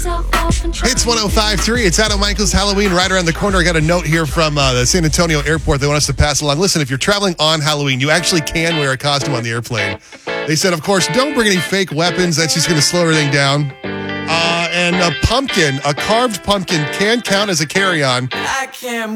Hits 105.3. It's Adam Michaels Halloween right around the corner. I got a note here from the San Antonio airport. They want us to pass along. Listen, if you're traveling on Halloween, you actually can wear a costume on the airplane. They said, of course, don't bring any fake weapons. That's just going to slow everything down. And a pumpkin, a carved pumpkin, can count as a carry-on.